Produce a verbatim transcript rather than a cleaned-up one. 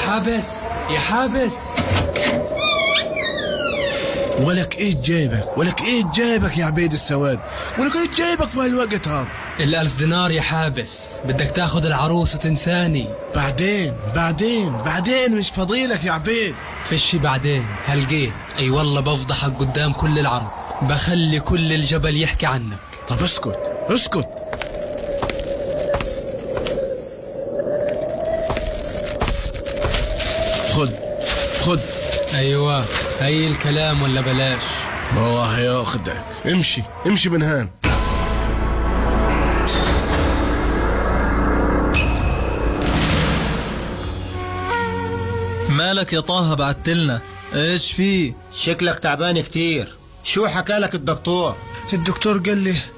حابس يا حابس. ولك ايه جايبك ولك ايه جايبك يا عبيد السواد؟ ولك ايه جايبك في هالوقت هذا؟ الألف دينار يا حابس، بدك تاخد العروس وتنساني. بعدين بعدين بعدين مش فضيلك يا عبيد. فشي بعدين هلقيت اي والله بفضحك قدام كل العرب، بخلي كل الجبل يحكي عنك. طب اسكت اسكت. خد خد. ايوه هي الكلام ولا بلاش؟ والله ياخدك. امشي امشي بنهان. مالك يا طه بعتلنا؟ ايش فيه؟ شكلك تعبان كتير. شو حكالك الدكتور؟ الدكتور قال لي